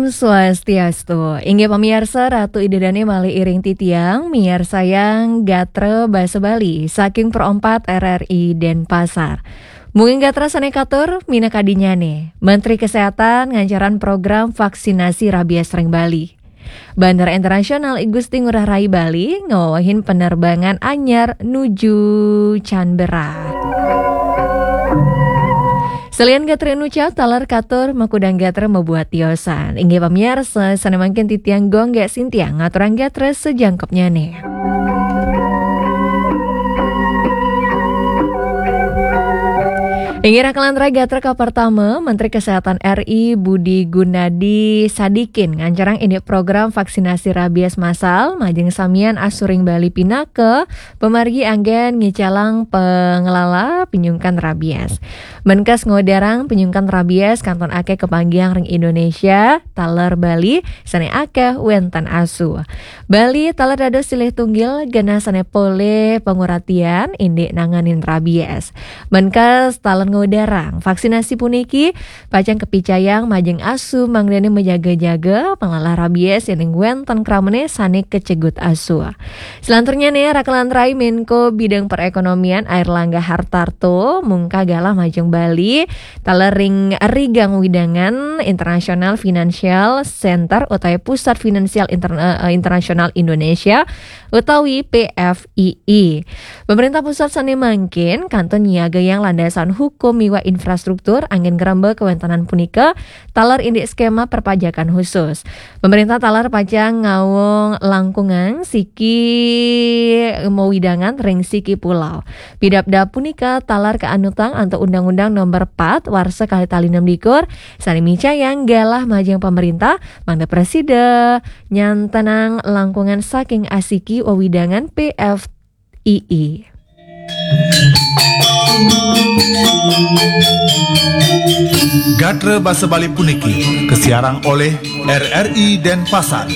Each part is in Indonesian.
Om Swastiastu. Inggih pamirsa, Ratu Idedane malih iring titiang miar sayang gatre basa Bali saking Pro 4 RRI Denpasar. Mungkin gatra sanekatur mina kadinyane. Menteri Kesehatan ngancaran program vaksinasi rabies ring Bali. Bandara Internasional I Gusti Ngurah Rai Bali ngawahin penerbangan anyar nuju Canberra. Selian gatre nuca talar katur makudang gatre membuat tiosan. Inggih pamirsa sana mangkin titiang gong gak sintiang ngaturang gatre sejangkepnya nih. Inggih rakalan gatre ka pertama Menteri Kesehatan RI Budi Gunadi Sadikin ngancarang ini program vaksinasi rabies massal majeng samian asuring Bali pinake pemargi anggen ngicalang pengelola penyungkan rabies. Menkes ngodarang penyungkan rabies kanton ake kepanggiang ring Indonesia taler Bali sane ake wentan asu. Bali taler dado silih tunggil gena sane pole penguratian indik nanganin rabies. Menkes taler ngodarang vaksinasi puniki pacang kepicayang majeng asu mangdene menjaga-jaga pengelola rabies yang wentan kramene sane kecegut asu. Selanturnya nih rakalan rai Menko Bidang Perekonomian Airlangga Hartarto mungka galah majeng Bali talering rigang widangan International Financial Center utawi Pusat Finansial Internasional Indonesia utawi PFII. Pemerintah pusat sane mangkin kanton nyiaga yang landasan hukum miwa infrastruktur angin gerembe kewentanan punika talar indik skema perpajakan khusus. Pemerintah talar pajang ngawung langkungan siki mewidangan ring siki pulau. Bidapda punika talar keanutang atau undang-undang nomor 4 warsa kali tali 6 sani micayang galah majang pemerintah mangda presiden nyantenang langkungan saking asiki wewidangan PFII. Gatre Basa Bali puniki kesiarang oleh RRI Denpasar.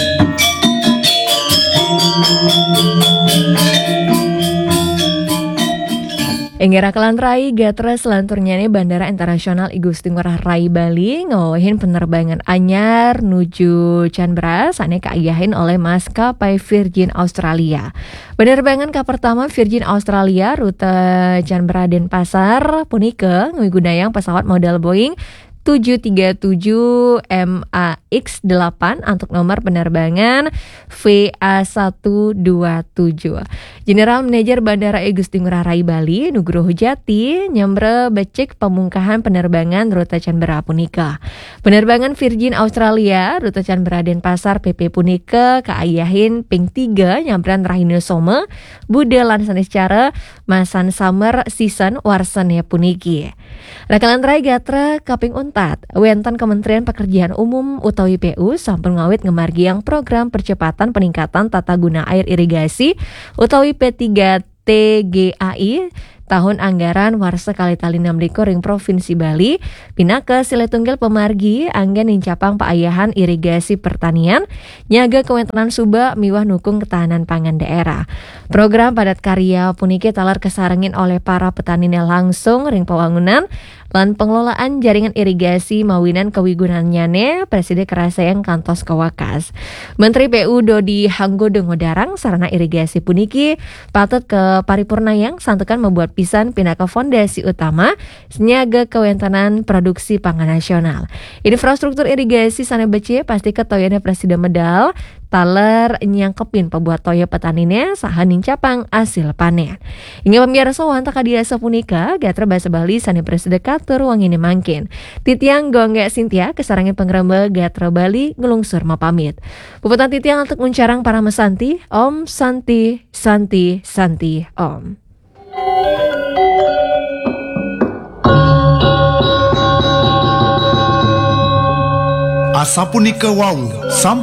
Inggih rakalan rai gatre selanturnya nih Bandara Internasional I Gusti Ngurah Rai Bali ngawahin penerbangan anyar nuju Canberra sane kaayahin oleh maskapai Virgin Australia. Penerbangan ka pertama Virgin Australia rute Canberra Denpasar punika nggunayang pesawat model Boeing 737 MAX-8 untuk nomor penerbangan VA127. General Manager Bandara I Gusti Ngurah Rai Bali Nugroho Jati nyambre becek pemungkahan penerbangan rute Canberra punika. Penerbangan Virgin Australia rute Canberra Denpasar PP punika kaayahin ping 3 nyambran Rahino Some Bude lan sanes cara masan summer season warsane puniki. Rakalan rai gatra kaping Wentan Kementerian Pekerjaan Umum utawi PU sampun ngawit ngemargiang program percepatan peningkatan tata guna air irigasi utawi P3TGAI tahun anggaran warsa kali tali 6 ring Provinsi Bali pinake silih tunggil pemargi anggen incapang paayahan irigasi pertanian nyaga kewentanan suba miwah nukung ketahanan pangan daerah. Program padat karya puniki talar kesarengin oleh para petani langsung ring pewangunan lan pengelolaan jaringan irigasi mawinan kewigunannyane Presiden Kerasayang kantos kewakas. Menteri PU Dodi Hanggodo ngodarang sarana irigasi puniki patut ke paripurnayang santukan membuat pisan pinaka fondasi utama senyaga kewentanan produksi pangan nasional. Infrastruktur irigasi sana bece pasti ketoyane Presiden medal taler nyangkepin pembuat toyo petanine saha nincapang hasil panen. Inggih pamirsa wanta kadiasa punika gatra basa Bali sane Presiden katur wangine mangkin. Titiang gongge Sintia kesarangin pengrembe gatra Bali ngelungsur mapamit. Puputan titiang untuk mencarang para mesanti Om Santi Santi Santi Om. Asapunika wau